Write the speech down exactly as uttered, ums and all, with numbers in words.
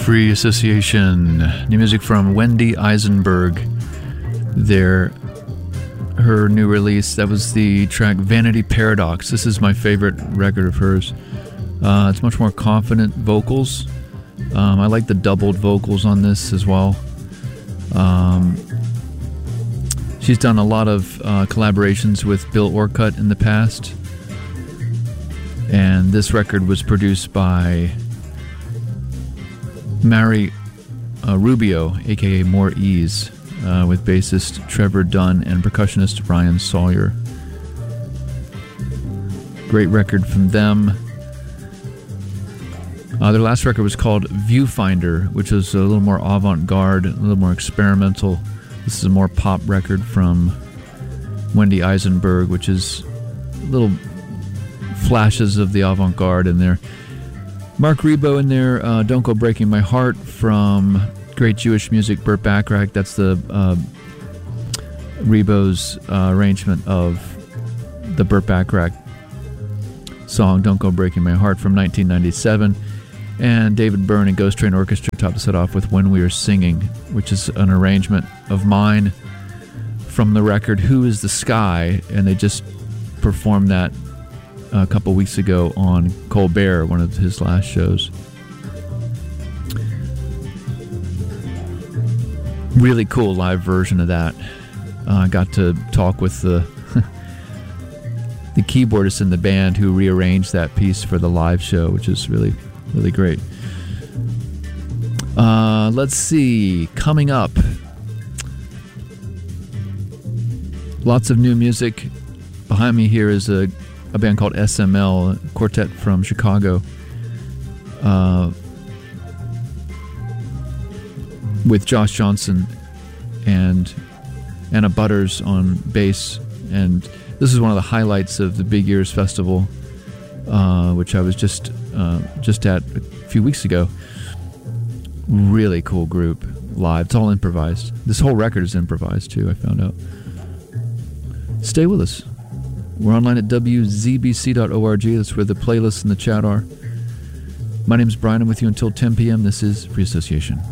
Free Association. New music from Wendy Eisenberg. Their her new release. That was the track Vanity Paradox. This is my favorite record of hers. Uh, it's much more confident vocals. Um, I like the doubled vocals on this as well. Um, she's done a lot of uh, collaborations with Bill Orcutt in the past. And this record was produced by Mary uh, Rubio, aka More Ease, uh, with bassist Trevor Dunn and percussionist Ryan Sawyer. Great record from them. Uh, their last record was called Viewfinder, which was a little more avant-garde, a little more experimental. This is a more pop record from Wendy Eisenberg, which is little flashes of the avant-garde in there. Mark Rebo in there, uh, Don't Go Breaking My Heart from Great Jewish Music, Burt Bacharach. That's the uh, Rebo's uh, arrangement of the Burt Bacharach song Don't Go Breaking My Heart from nineteen ninety-seven. And David Byrne and Ghost Train Orchestra topped the set off with When We Are Singing, which is an arrangement of mine from the record Who Is the Sky, and they just performed that a couple weeks ago on Colbert, one of his last shows. Really cool live version of that. I uh, got to talk with the the keyboardist in the band who rearranged that piece for the live show, which is really, really great. Uh, let's see. Coming up, lots of new music. Behind me here is a a band called S M L, a quartet from Chicago, uh, with Josh Johnson and Anna Butters on bass. And this is one of the highlights of the Big Ears Festival, uh, which I was just uh, just at a few weeks ago. Really cool group live. It's all improvised. This whole record is improvised too, I found out. Stay with us. We're online at w z b c dot org. That's where the playlists and the chat are. My name's Brian. I'm with you until ten p.m. This is Free Association.